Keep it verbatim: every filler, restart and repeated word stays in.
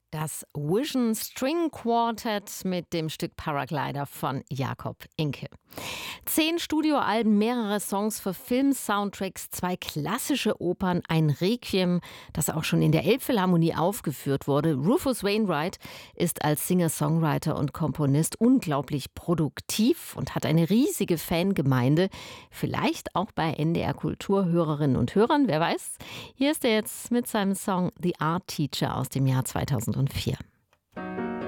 Das Vision String Quartet mit dem Stück Paraglider von Jakob Inke. Zehn Studioalben, mehrere Songs für Film-Soundtracks, zwei klassische Opern, ein Requiem, das auch schon in der Elbphilharmonie aufgeführt wurde. Rufus Wainwright ist als Singer-Songwriter und Komponist unglaublich produktiv und hat eine riesige Fangemeinde. Vielleicht auch bei N D R Kultur-Hörerinnen und Hörern, wer weiß. Hier ist er jetzt mit seinem Song The Art Teacher aus dem Jahr zweitausendvier.